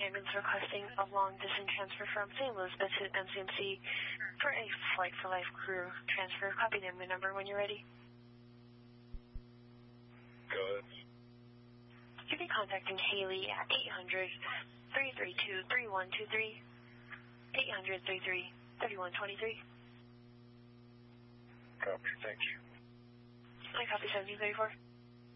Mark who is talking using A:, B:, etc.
A: ambulance requesting a long-distance transfer from St. Elizabeth to MCMC for a Flight for Life crew transfer. Copy the ambulance number when you're ready.
B: Go ahead.
A: You'll be contacting Haley at 800-332-3123, 800-33-3123.
B: Copy, thank you.
A: I copy 1734.